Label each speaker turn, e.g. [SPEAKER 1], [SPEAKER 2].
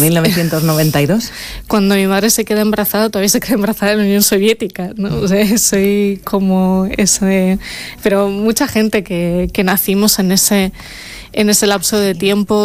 [SPEAKER 1] 1992.
[SPEAKER 2] Cuando mi madre se queda embarazada, todavía se queda embarazada en la Unión Soviética, ¿no? O sea, soy como ese... Pero mucha gente que nacimos en ese lapso de tiempo